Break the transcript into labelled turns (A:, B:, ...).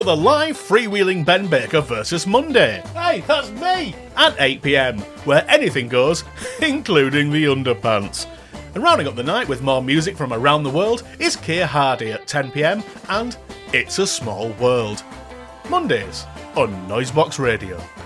A: The live freewheeling Ben Baker versus Monday.
B: Hey, that's me!
A: At 8 p.m, where anything goes, including the underpants. And rounding up the night with more music from around the world is Keir Hardy at 10 p.m, and It's a Small World. Mondays on Noisebox Radio.